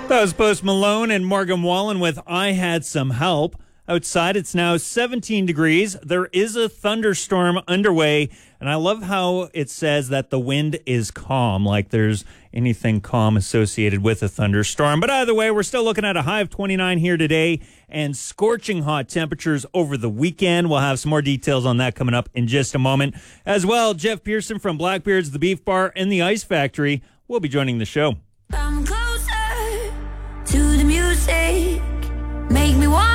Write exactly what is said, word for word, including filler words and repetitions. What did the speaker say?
That was Post Malone and Morgan Wallen with I Had Some Help. Outside, it's now seventeen degrees. There is a thunderstorm underway, and I love how it says that the wind is calm, like there's anything calm associated with a thunderstorm. But either way, we're still looking at a high of twenty-nine here today and scorching hot temperatures over the weekend. We'll have some more details on that coming up in just a moment. As well, Jeff Pearson from Blackbeard's, The Beef Bar, and The Ice Factory will be joining the show. I'm closer to the music.